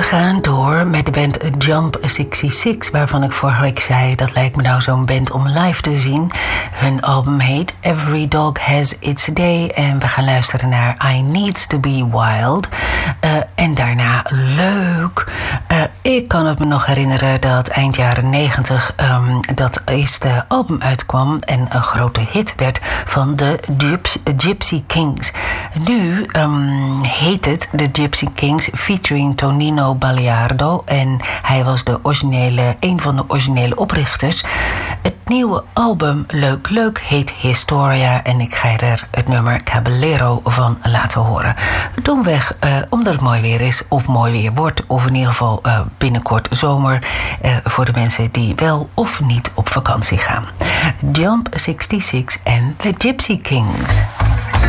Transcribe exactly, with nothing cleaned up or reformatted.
gaan door met de band Jump zesenzestig, waarvan ik vorige week zei, dat lijkt me nou zo'n band om live te zien. Hun album heet Every Dog Has Its Day en we gaan luisteren naar I Needs to Be Wild. Uh, en daarna leuk. Uh, ik kan het me nog herinneren dat eind jaren negentig um, dat eerste album uitkwam en een grote hit werd van de Gypsy, Gypsy Kings. Nu um, heet het de Gypsy Kings featuring Tonino Baliardo en hij was de originele, een van de originele oprichters. Het nieuwe album Leuk Leuk heet Historia en ik ga er het nummer Caballero van laten horen. Domweg uh, omdat het mooi weer is of mooi weer wordt of in ieder geval uh, binnenkort zomer uh, voor de mensen die wel of niet op vakantie gaan. Jump zesenzestig en The Gypsy Kings.